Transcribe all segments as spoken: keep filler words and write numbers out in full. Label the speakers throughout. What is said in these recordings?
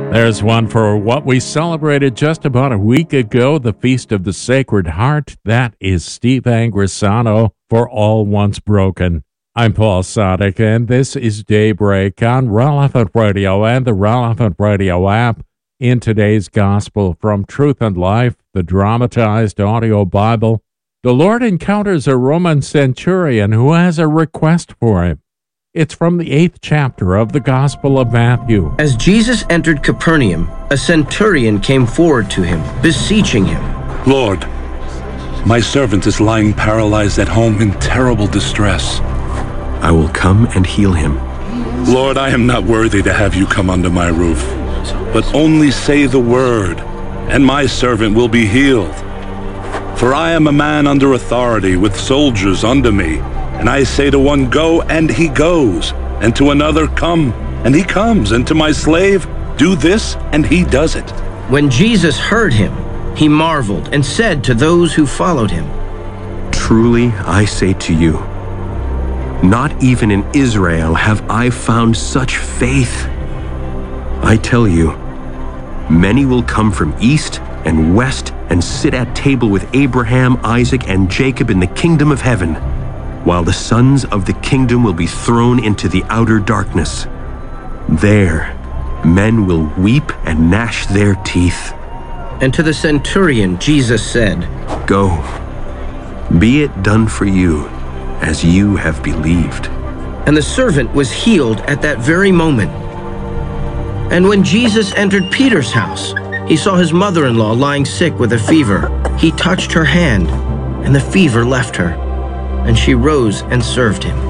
Speaker 1: There's one for what we celebrated just about a week ago, the Feast of the Sacred Heart. That is Steve Angrisano, For All Once Broken. I'm Paul Sadek, and this is Daybreak on Relevant Radio and the Relevant Radio app. In today's Gospel from Truth and Life, the dramatized audio Bible, the Lord encounters a Roman centurion who has a request for him. It's from the eighth chapter of the Gospel of Matthew.
Speaker 2: As Jesus entered Capernaum, a centurion came forward to him, beseeching him,
Speaker 3: "Lord, my servant is lying paralyzed at home in terrible distress.
Speaker 4: I will come and heal him."
Speaker 3: Lord, I am not worthy to have you come under my roof, but only say the word, and my servant will be healed. For I am a man under authority with soldiers under me. And I say to one, go, and he goes, and to another, come, and he comes, and to my slave, do this, and he does it.
Speaker 2: When Jesus heard him, he marveled and said to those who followed him,
Speaker 4: "Truly I say to you, not even in Israel have I found such faith. I tell you, many will come from east and west and sit at table with Abraham, Isaac, and Jacob in the kingdom of heaven, while the sons of the kingdom will be thrown into the outer darkness. There, men will weep and gnash their teeth."
Speaker 2: And to the centurion, Jesus said,
Speaker 4: "Go, be it done for you as you have believed."
Speaker 2: And the servant was healed at that very moment. And when Jesus entered Peter's house, he saw his mother-in-law lying sick with a fever. He touched her hand, and the fever left her, and she rose and served him.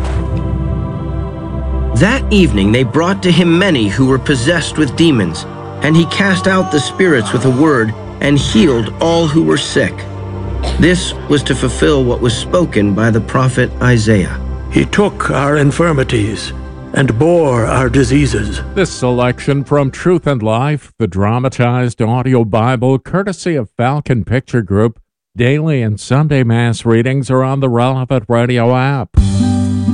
Speaker 2: That evening they brought to him many who were possessed with demons, and he cast out the spirits with a word and healed all who were sick. This was to fulfill what was spoken by the prophet Isaiah.
Speaker 5: "He took our infirmities and bore our diseases."
Speaker 1: This selection from Truth and Life, the dramatized audio Bible, courtesy of Falcon Picture Group. Daily and Sunday Mass readings are on the Relevant Radio app.